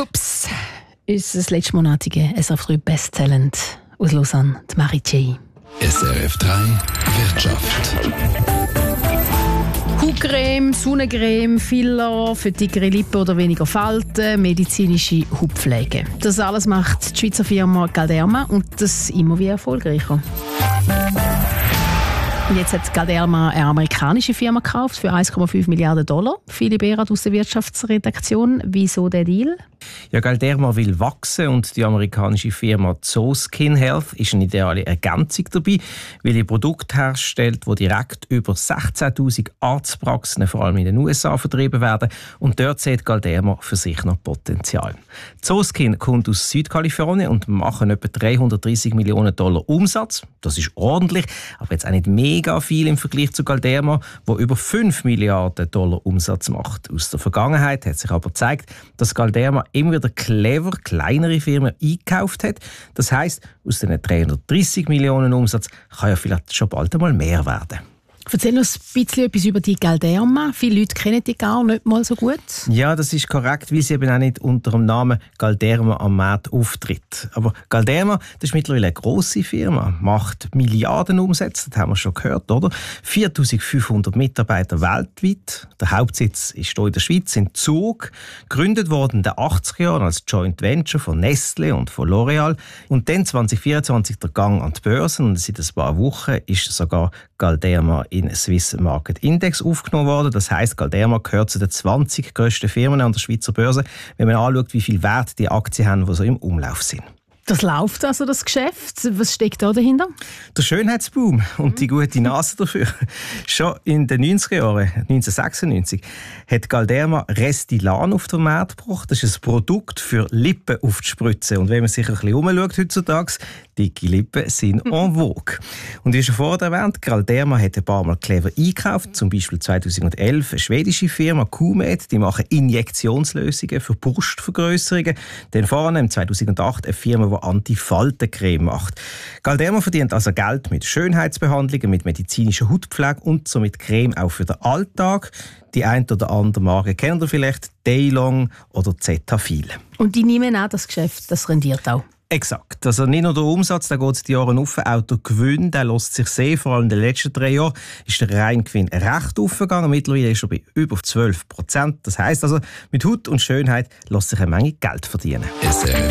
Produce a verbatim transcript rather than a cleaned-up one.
Ups, unser letztmonatige S R F drei Besttalent aus Lausanne, die Marie J. S R F drei Wirtschaft. Hautcreme, Sonnencreme, Filler für dickere Lippen oder weniger Falten, medizinische Hautpflege. Das alles macht die Schweizer Firma Galderma und das immer wie erfolgreicher. Jetzt hat Galderma eine amerikanische Firma gekauft für eins Komma fünf Milliarden Dollar. Philipp Erath aus der Wirtschaftsredaktion. Wieso der Deal? Ja, Galderma will wachsen und die amerikanische Firma ZooSkin Health ist eine ideale Ergänzung dabei, weil ihr Produkt herstellt, das direkt über sechzehntausend Arztpraxen, vor allem in den U S A, vertrieben werden. Und dort sieht Galderma für sich noch Potenzial. ZooSkin kommt aus Südkalifornien und machen etwa dreihundertdreissig Millionen Dollar Umsatz. Das ist ordentlich, aber jetzt auch nicht mega viel im Vergleich zu Galderma, wo über fünf Milliarden Dollar Umsatz macht. Aus der Vergangenheit hat sich aber gezeigt, dass Galderma immer wieder clever kleinere Firmen eingekauft hat. Das heisst, aus den dreihundertdreissig Millionen Umsatz kann ja vielleicht schon bald einmal mehr werden. Erzähl uns ein bisschen etwas über die Galderma. Viele Leute kennen die gar nicht mal so gut. Ja, das ist korrekt, weil sie eben auch nicht unter dem Namen Galderma am Markt auftritt. Aber Galderma, das ist mittlerweile eine grosse Firma, macht Milliarden Umsätze, das haben wir schon gehört, oder? viertausendfünfhundert Mitarbeiter weltweit. Der Hauptsitz ist hier in der Schweiz, in Zug. Gegründet worden in den achtziger Jahren als Joint Venture von Nestlé und von L'Oréal. Und dann zwanzig vierundzwanzig der Gang an die Börse. Und seit ein paar Wochen ist sogar Galderma in den Swiss Market Index aufgenommen worden. Das heisst, Galderma gehört zu den zwanzig grössten Firmen an der Schweizer Börse, wenn man anschaut, wie viel Wert die Aktien haben, die so im Umlauf sind. Das läuft also, das Geschäft. Was steckt da dahinter? Der Schönheitsboom und die gute Nase dafür. Schon in den neunziger Jahren, neunzehnhundertsechsundneunzig, hat Galderma Restylane auf den Markt gebracht. Das ist ein Produkt für Lippen aufzuspritzen. Und wenn man sich ein bisschen umschaut heutzutage, dicke Lippen sind en vogue. Und wie schon vorher erwähnt, Galderma hat ein paar Mal clever eingekauft. Zum Beispiel zweitausendelf eine schwedische Firma, Q-Med, die machen Injektionslösungen für Brustvergrösserungen. Dann vorne im zweitausendacht eine Firma, die Antifaltencreme macht. Galderma verdient also Geld mit Schönheitsbehandlungen, mit medizinischer Hautpflege und somit Creme auch für den Alltag. Die ein oder andere Marke kennt ihr vielleicht, Daylong oder Cetaphil. Und die nehmen auch das Geschäft, das rendiert auch. Exakt. Also nicht nur der Umsatz, da geht es die Jahre auf, auch der Gewinn, der lässt sich sehen. Vor allem in den letzten drei Jahren ist der Reingewinn recht aufgegangen. Mittlerweile ist er bei über zwölf Prozent. Das heisst also, mit Haut und Schönheit lässt sich eine Menge Geld verdienen. S R F